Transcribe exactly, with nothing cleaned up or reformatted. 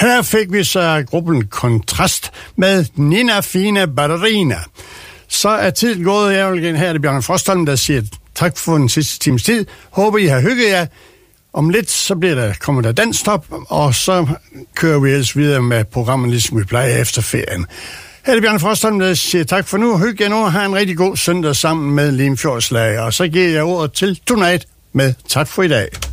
Her fik vi så gruppen Kontrast med Nina Fine Ballerina. Så er tiden gået. Jeg vil igen her, det er Bjarne Frostholm, der siger tak for den sidste times tid. Håber, I har hygget jer. Om lidt, så bliver der, kommer der dansstop, og så kører vi ellers videre med programmet, ligesom vi plejer efter ferien. Her er det Bjarne Frostholm, der siger tak for nu. Hygge jer nu og have en rigtig god søndag sammen med Limfjordslag. Og så giver jeg ordet til Tonight med tak for i dag.